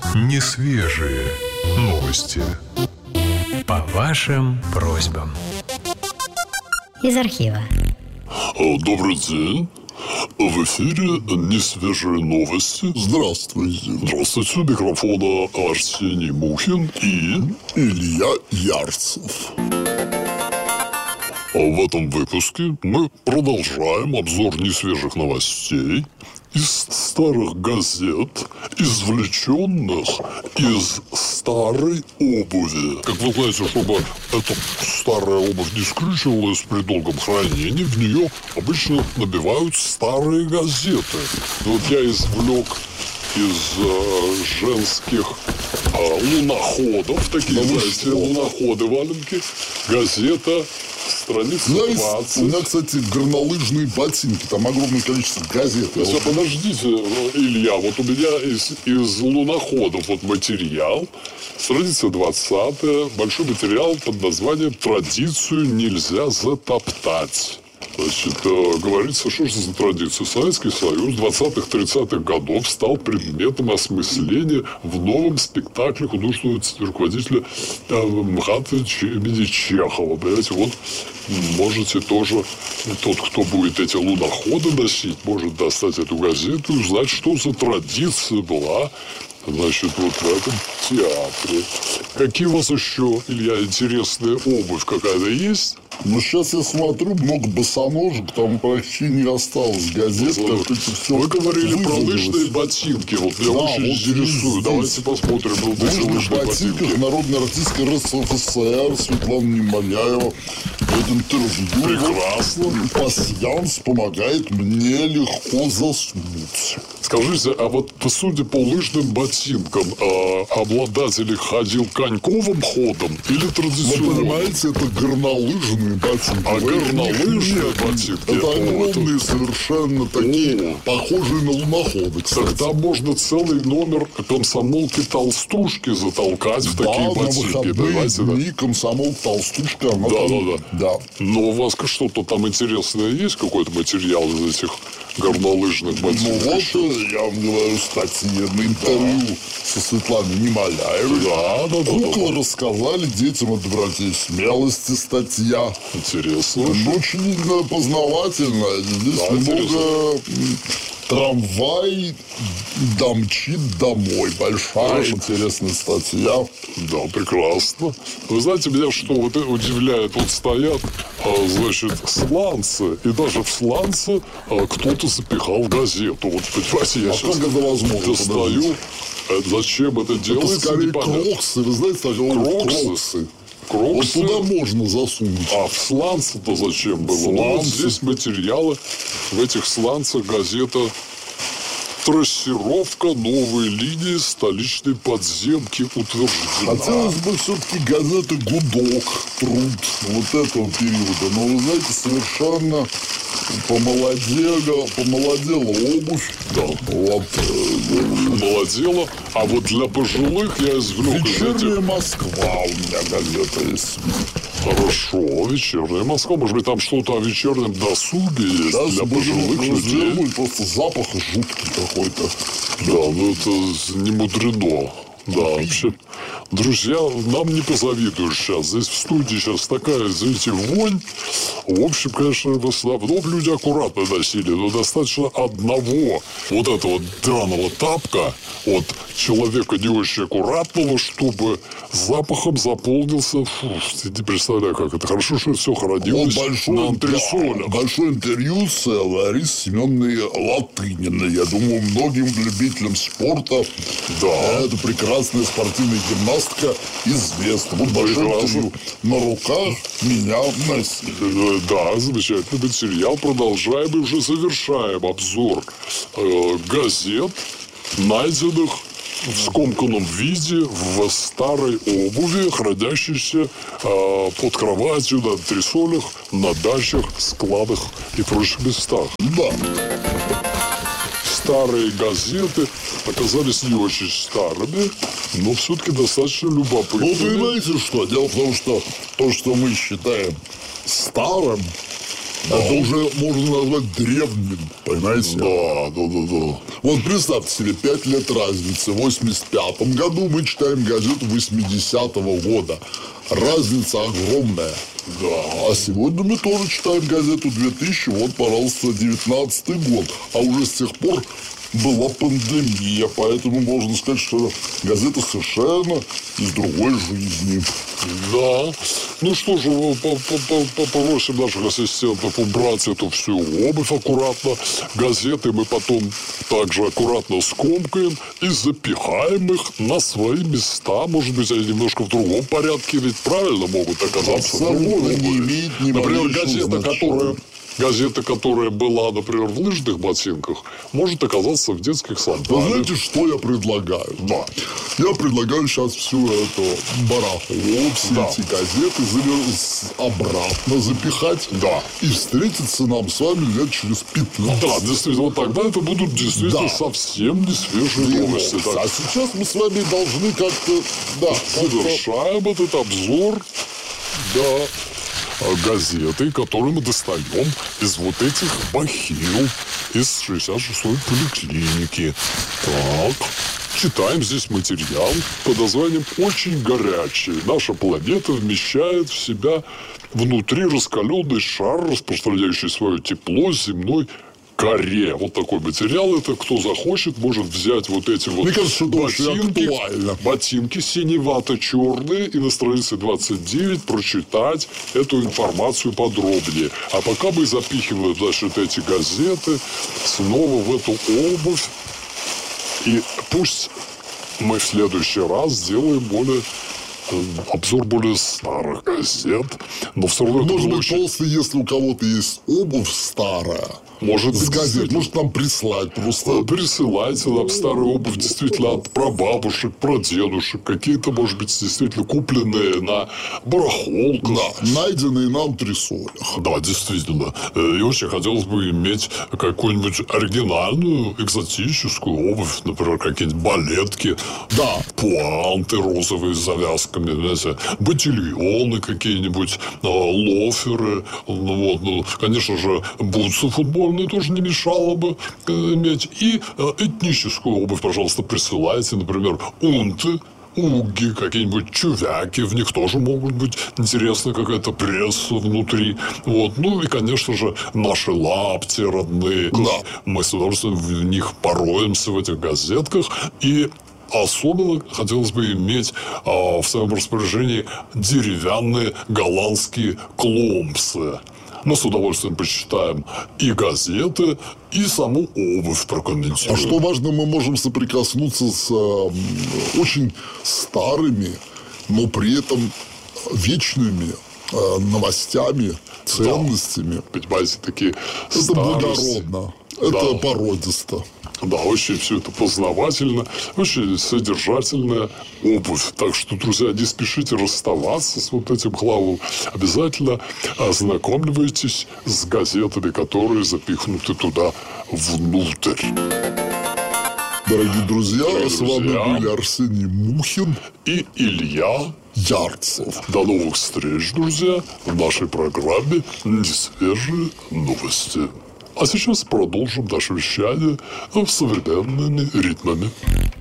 Несвежие новости. По вашим просьбам. Из архива. Добрый день. В эфире несвежие новости. Здравствуйте. Здравствуйте. У микрофона Арсений Мухин и Илья Ярцев. В этом выпуске мы продолжаем обзор несвежих новостей из старых газет, извлеченных из старой обуви. Как вы знаете, чтобы эта старая обувь не скрючивалась при долгом хранении, в нее обычно набивают старые газеты. Вот я извлек из женских луноходов, такие, знаете, луноходы валенки, газета, страница 20. У меня, кстати, горнолыжные ботинки, там огромное количество газет. Подождите, Илья, вот у меня из луноходов вот материал, страница 20, большой материал под названием «Традицию нельзя затоптать». Значит, говорится, что же за традиция. Советский Союз 20-30-х годов стал предметом осмысления в новом спектакле художественного руководителя МХАТа имени Чехова. Понимаете, вот можете тоже, тот, кто будет эти луноходы носить, может достать эту газету и узнать, что за традиция была, значит, вот в этом театре. Какие у вас еще, Илья, интересная обувь какая-то есть? Ну, сейчас я смотрю, много босоножек, там почти не осталось газет. Вы говорили про лыжные ботинки. Вот меня очень вот интересует. Давайте посмотрим на эти лыжные ботинки. Народная артистка РСФСР Светлана Немоляева в интервью. Прекрасно. Пасьянс помогает мне легко заснуть. Скажите, а вот судя по лыжным ботинкам, обладатель ходил коньковым ходом или традиционным? Вы понимаете, это горнолыжные ботинки. А горнолыжные ботинки? Это огромные, совершенно такие, похожие на луноходы, кстати. Так там можно целый номер комсомолки-толстушки затолкать в такие ботинки. Давайте, дни комсомол-толстушка. Да. Но у вас что-то там интересное есть? Какой-то материал из этих горнолыжных ботинок? Ну вот, я вам говорю, статьи на интервью со Светланой Немоляевой. Куклы рассказали детям о доброте и смелости, статья. Интересно. Ну, очень познавательно. Здесь много... Трамвай домчит домой. Большая интересная статья. Да, прекрасно. Вы знаете, меня что вот удивляет? Вот стоят, значит, сланцы. И даже в сланцы кто-то запихал газету. Вот, понимаете, я сейчас как это возможно? достаю. Зачем это делается? Это скорее непонятно. кроксы. Вы знаете, кроксы. Вот туда можно засунуть. А в сланце-то зачем было? Ну, вот здесь материалы. В этих сланцах газета «Трассировка новой линии столичной подземки» утверждена. Хотелось бы все-таки газеты «Гудок», «Труд» вот этого периода. Но, вы знаете, совершенно помолодела обувь. Да. Вот. Помолодела. А вот для пожилых я извлек... «Вечерняя Москва» у меня газета есть. Хорошо, «Вечерняя Москва». Может быть, там что-то о вечернем досуге есть для пожилых людей? Просто запах жуткий какой-то. Да, ну это не мудрено. Да, вообще, друзья, нам не позавидуешь сейчас. Здесь в студии сейчас такая, извините, вонь. В общем, конечно, в основном люди аккуратно носили, но достаточно одного вот этого драного тапка от человека не очень аккуратного, чтобы запахом заполнился. Фу, не представляю, как это. Хорошо, что это все хранилось на антресолях. Большое интервью с Ларисой Семеновной Латыниной. Я думаю, многим любителям спорта это прекрасная спортивная гимнастка известна. Вот большое интервью. На руках меня носили. Да, замечательный материал. Продолжаем и уже завершаем обзор газет, найденных в скомканном виде в старой обуви, хранящейся под кроватью, на антресолях, на дачах, складах и прочих местах. Да. Старые газеты оказались не очень старыми, но все-таки достаточно любопытными. Ну, понимаете что? Дело в том, что то, что мы считаем старым, Это уже можно назвать древним, понимаете? Да. Вот представьте себе, 5 лет разницы. В 85 году мы читаем газету 80-го года. Разница огромная. Да. А сегодня мы тоже читаем газету 2000, вот, пожалуйста, 19-й год. А уже с тех пор была пандемия, поэтому можно сказать, что газета совершенно из другой жизни. Да. Ну что же, попросим наших ассистентов убрать эту всю обувь аккуратно. Газеты мы потом также аккуратно скомкаем и запихаем их на свои места. Может быть, они немножко в другом порядке, ведь правильно могут оказаться в другой обуви. Например, газета, которая была, например, в лыжных ботинках, может оказаться в детских сандалиях. Вы знаете, что я предлагаю? Да. Я предлагаю сейчас всю эту барахло, все эти газеты обратно запихать. Да. И встретиться нам с вами лет через 15. Да, действительно, вот тогда это будут действительно совсем не свежие новости. А сейчас мы с вами должны как-то... Совершаем этот обзор. Да. Газеты, которые мы достаем из вот этих бахил, из 66-й поликлиники. Так, читаем здесь материал под названием «Очень горячий». Наша планета вмещает в себя внутри раскаленный шар, распространяющий свое тепло с земной коре. Вот такой материал. Это кто захочет, может взять вот эти вот ботинки синевато-черные и на странице 29 прочитать эту информацию подробнее. А пока мы запихиваем, значит, эти газеты снова в эту обувь. И пусть мы в следующий раз сделаем обзор более старых газет. Но все равно может быть, толстый, если у кого-то есть обувь старая. Может с газет, может нам прислать просто. Присылайте нам старую обувь действительно от прабабушек, прадедушек. Какие-то, может быть, действительно купленные на барахолках. Да, найденные на антресолях. Да, действительно. И очень хотелось бы иметь какую-нибудь оригинальную, экзотическую обувь. Например, какие-нибудь балетки. Да. Пуанты розовые с завязками. Знаете, ботильоны какие-нибудь, лоферы. Конечно же, бутсы футбольные тоже не мешало бы иметь. И этническую обувь, пожалуйста, присылайте. Например, унты, уги, какие-нибудь чувяки. В них тоже могут быть интересная какая-то пресса внутри. Вот. Ну и, конечно же, наши лапти родные. Да. Мы с удовольствием в них пороемся в этих газетках. И особенно хотелось бы иметь в своем распоряжении деревянные голландские кломпсы. Мы с удовольствием почитаем и газеты, и саму обувь прокомментируем. А что важно, мы можем соприкоснуться с очень старыми, но при этом вечными новостями, ценностями. Да. Понимаете, такие это старости. Благородно, это породисто. Да, очень все это познавательно, очень содержательная обувь. Так что, друзья, не спешите расставаться с вот этим хламом. Обязательно ознакомьтесь с газетами, которые запихнуты туда внутрь. Дорогие друзья, с вами были Арсений Мухин и Илья Ярцев. До новых встреч, друзья, в нашей программе «Несвежие новости». А сейчас продолжим наше вещание современными ритмами.